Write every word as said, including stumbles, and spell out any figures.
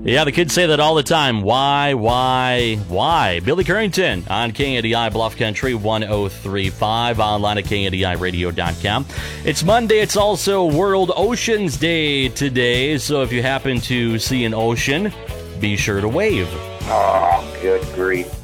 Yeah, the kids say that all the time. Why, why, why? Billy Currington on K N D I Bluff Country one oh three point five, online at K N D I radio dot com. It's Monday. It's also World Oceans Day today, so if you happen to see an ocean, be sure to wave. Oh, good grief.